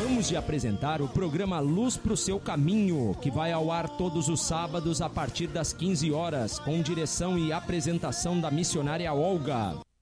Acabamos de apresentar o programa Luz pro Seu Caminho, que vai ao ar todos os sábados a partir das 15 horas, com direção e apresentação da missionária Olga.